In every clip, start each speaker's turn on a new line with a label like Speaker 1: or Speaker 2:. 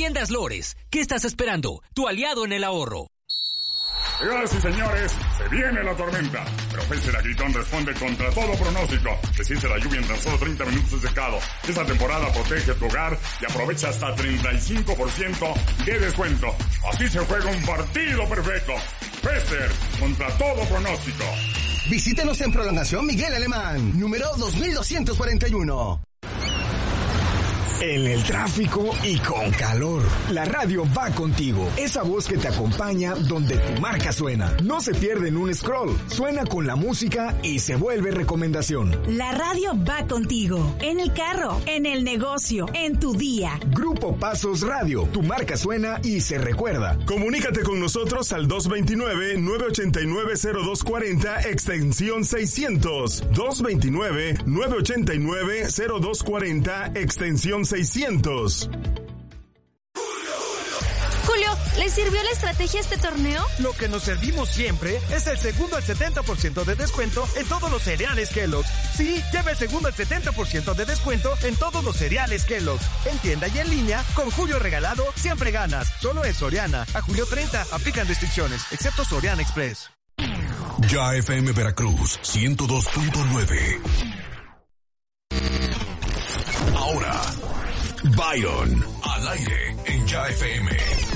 Speaker 1: Tiendas Lores. ¿Qué estás esperando? Tu aliado en el ahorro.
Speaker 2: Señoras y señores, se viene la tormenta. Pero Pese Gritón responde contra todo pronóstico. Desciende la lluvia en tan solo 30 minutos de secado. Esta temporada protege tu hogar y aprovecha hasta 35% de descuento. Así se juega un partido perfecto. Pester contra todo pronóstico.
Speaker 3: Visítenos en Prolongación Miguel Alemán, número 2241.
Speaker 4: En el tráfico y con calor, la radio va contigo. Esa voz que te acompaña donde tu marca suena. No se pierde en un scroll. Suena con la música y se vuelve recomendación.
Speaker 5: La radio va contigo. En el carro, en el negocio, en tu día.
Speaker 4: Grupo Pasos Radio. Tu marca suena y se recuerda.
Speaker 6: Comunícate con nosotros al 229-989-0240, extensión 600. 229-989-0240, extensión 600.
Speaker 7: Julio, ¿le sirvió la estrategia a este torneo?
Speaker 8: Lo que nos servimos siempre es el segundo al 70% de descuento en todos los cereales Kellogg's. Sí, lleva el segundo al 70% de descuento en todos los cereales Kellogg's. En tienda y en línea, con Julio regalado, siempre ganas. Solo en Soriana. A julio 30, aplican restricciones, excepto Soriana Express.
Speaker 9: Ya FM Veracruz, 102.9. Ahora, Byron, al aire en Ya FM.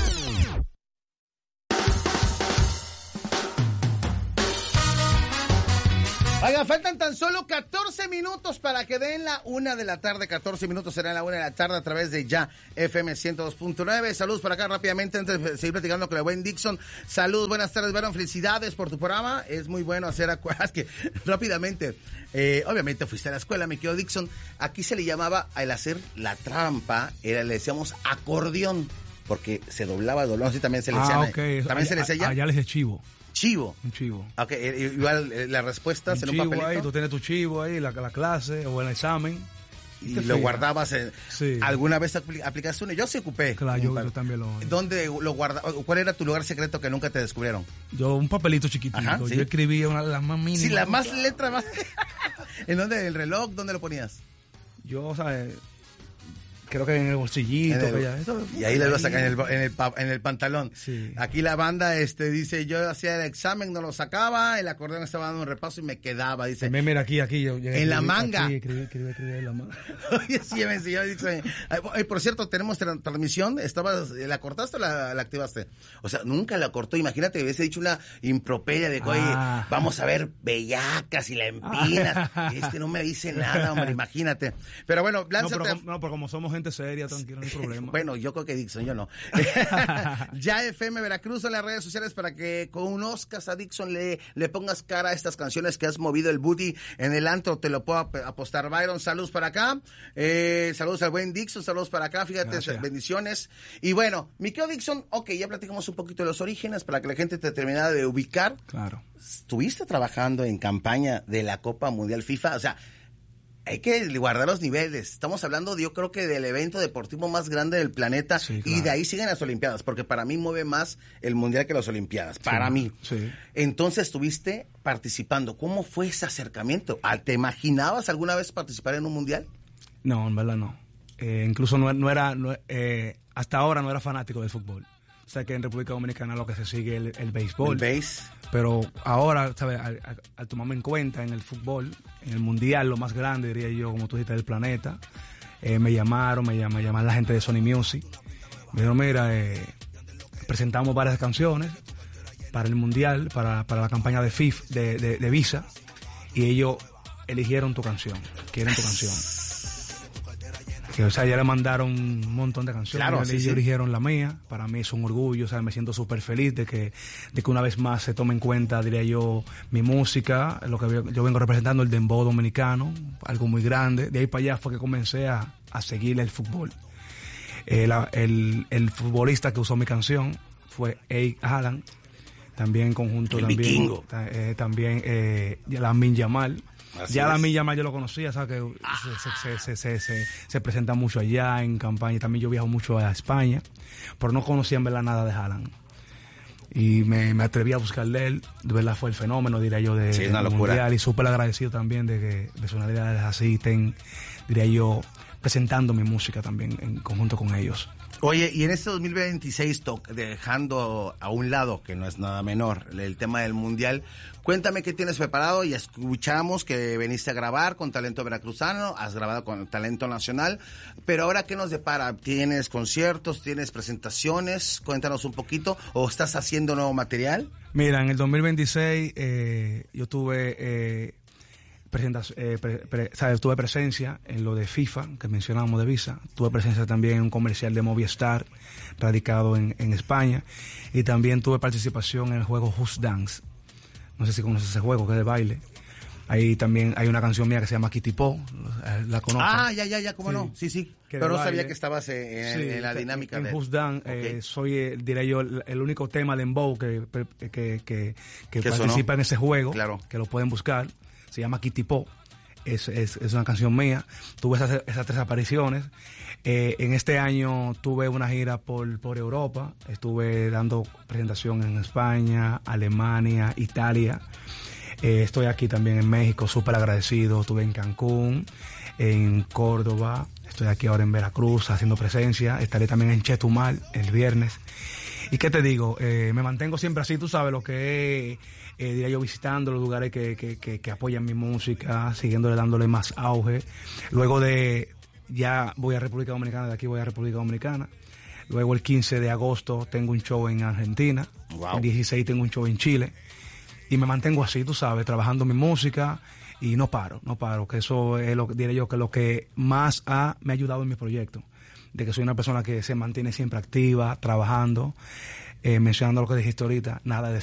Speaker 10: Oiga, faltan tan solo 14 minutos para que den la 1 de la tarde. 14 minutos será la 1 de la tarde a través de Ya FM 102.9. Saludos por acá rápidamente antes de seguir platicando con el buen Dixon. Saludos, buenas tardes, Byron. Felicidades por tu programa. Es muy bueno hacer acuerdas que rápidamente. Obviamente fuiste a la escuela, me quedo Dixon. Aquí se le llamaba al hacer la trampa, le decíamos acordeón, porque se doblaba, así también se le decía.
Speaker 11: Okay.
Speaker 10: También se le decía.
Speaker 11: Allá le decía chivo.
Speaker 10: Chivo.
Speaker 11: Un chivo.
Speaker 10: Ok, igual la respuesta en un papelito.
Speaker 11: Ahí, tú tienes tu chivo ahí, la clase o el examen.
Speaker 10: Y lo guardabas en...
Speaker 11: Sí.
Speaker 10: ¿Alguna vez aplicaste uno? Yo sí ocupé.
Speaker 11: Claro, yo también lo...
Speaker 10: ¿Dónde lo guardabas? ¿Cuál era tu lugar secreto que nunca te descubrieron?
Speaker 11: Yo, un papelito chiquitito.
Speaker 10: Ajá, ¿sí?
Speaker 11: Yo escribía las más mínimas.
Speaker 10: Sí, la más letra más... ¿En dónde? ¿El reloj? ¿Dónde lo ponías?
Speaker 11: Yo, o sea... Creo que en el bolsillito.
Speaker 10: Y ahí le iba a sacar en el pantalón.
Speaker 11: Sí.
Speaker 10: Aquí la banda dice, yo hacía el examen, no lo sacaba, el acordeón estaba dando un repaso y me quedaba, dice.
Speaker 11: Mira, aquí. Yo
Speaker 10: en la manga.
Speaker 11: Aquí, escribí en la manga.
Speaker 10: Oye, sí, me enseñó, dice. Por cierto, tenemos transmisión, ¿la cortaste o la activaste? O sea, nunca la cortó, imagínate que hubiese dicho una improperia de que, oye, vamos a ver bellacas y la empinas. No me dice nada, hombre, imagínate. Pero bueno, lánzate.
Speaker 11: No, pero como somos gente seria, tranquilo, no hay problema.
Speaker 10: Bueno, yo creo que Dixon, yo no. Ya FM Veracruz en las redes sociales para que conozcas a Dixon, le pongas cara a estas canciones que has movido el booty en el antro, te lo puedo apostar. Byron, saludos para acá. Saludos al buen Dixon, saludos para acá, fíjate, gracias. Bendiciones. Y bueno, mi querido Dixon, ya platicamos un poquito de los orígenes para que la gente te terminara de ubicar.
Speaker 11: Claro.
Speaker 10: ¿Estuviste trabajando en campaña de la Copa Mundial FIFA? O sea, hay que guardar los niveles. Estamos hablando, yo creo que del evento deportivo más grande del planeta. Sí, claro. Y de ahí siguen las Olimpiadas, porque para mí mueve más el Mundial que las Olimpiadas. Para mí.
Speaker 11: Sí.
Speaker 10: Entonces estuviste participando. ¿Cómo fue ese acercamiento? ¿Te imaginabas alguna vez participar en un Mundial?
Speaker 11: No, en verdad no. Incluso no era hasta ahora no era fanático del fútbol. O sea que en República Dominicana lo que se sigue es el béisbol.
Speaker 10: El béis.
Speaker 11: Pero ahora, ¿sabes? Al tomarme en cuenta en el fútbol, en el mundial, lo más grande, diría yo, como tú dijiste, del planeta, me llamaron la gente de Sony Music. Me dijeron, mira, presentamos varias canciones para el mundial, para la campaña de FIFA, de Visa, y ellos eligieron tu canción, quieren tu canción. O sea, ya le mandaron un montón de canciones.
Speaker 10: Claro,
Speaker 11: ellos eligieron la mía. Para mí es un orgullo, o sea, me siento súper feliz de que una vez más se tome en cuenta, diría yo, mi música, lo que yo vengo representando, el dembow dominicano, algo muy grande. De ahí para allá fue que comencé a seguir el fútbol. El futbolista que usó mi canción fue Eric Haaland, también en conjunto también Lamine Yamal. Ya Lamine Yamal yo lo conocía, ¿sabes? Que se presenta mucho allá en campaña. También yo viajo mucho a España, pero no conocía en verdad nada de Haaland. Y me atreví a buscarle él. De verdad fue el fenómeno, diría yo, del mundial. Y súper agradecido también de que personalidades así estén, diría yo, presentando mi música también en conjunto con ellos.
Speaker 10: Oye, y en este 2026, dejando a un lado, que no es nada menor, el tema del Mundial, cuéntame qué tienes preparado. Ya escuchamos que veniste a grabar con talento veracruzano, has grabado con talento nacional, pero ahora, ¿qué nos depara? ¿Tienes conciertos, tienes presentaciones? Cuéntanos un poquito, ¿o estás haciendo nuevo material?
Speaker 11: Mira, en el 2026 yo tuve... tuve presencia en lo de FIFA, que mencionábamos de Visa. Tuve presencia también en un comercial de Movistar, radicado en España. Y también tuve participación en el juego Just Dance. No sé si conoces ese juego, que es de baile. Ahí también hay una canción mía que se llama Kitty Po. ¿La conoces?
Speaker 10: Ah, ya, cómo no. Sí. Pero no sabía que estabas en la dinámica
Speaker 11: en
Speaker 10: de
Speaker 11: Just Dance. Soy, diré yo, el único tema de Dembow que participa en ese juego.
Speaker 10: Claro.
Speaker 11: Que lo pueden buscar. Se llama Kitty Po, es una canción mía. Tuve esas 3 apariciones. En este año tuve una gira por Europa. Estuve dando presentación en España, Alemania, Italia. Estoy aquí también en México, súper agradecido. Estuve en Cancún, en Córdoba. Estoy aquí ahora en Veracruz haciendo presencia. Estaré también en Chetumal el viernes. ¿Y qué te digo? Me mantengo siempre así, tú sabes, lo que es... diría yo, visitando los lugares que apoyan mi música, siguiéndole, dándole más auge. Luego ya voy a República Dominicana, de aquí voy a República Dominicana. Luego el 15 de agosto tengo un show en Argentina. Wow. El 16 tengo un show en Chile. Y me mantengo así, tú sabes, trabajando mi música y no paro, que eso es diré yo, que lo que más me ha ayudado en mi proyecto. De que soy una persona que se mantiene siempre activa, trabajando, mencionando lo que dijiste ahorita, nada de